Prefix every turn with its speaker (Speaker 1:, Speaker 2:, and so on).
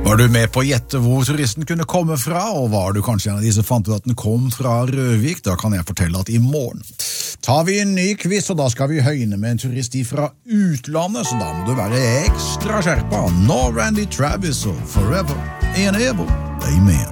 Speaker 1: Var du med på å gjette hvor turisten kunne komme fra, og var du kanskje en av de som fant ut at den kom fra Røvik? Da kan jeg fortelle at i morgen tar vi en ny quiz, og da skal vi høyne med en turist fra utlandet, så da må du være ekstra skjerpa. Nå Randy Travis og Forever and Ever, Amen.